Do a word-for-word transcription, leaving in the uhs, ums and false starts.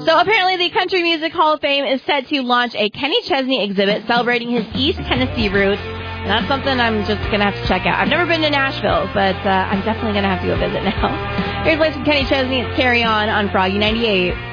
So apparently the Country Music Hall of Fame is set to launch a Kenny Chesney exhibit celebrating his East Tennessee roots. And that's something I'm just going to have to check out. I've never been to Nashville, but uh, I'm definitely going to have to go visit now. Here's Liz from Kenny Chesney. It's Carry On on Froggy ninety-eight.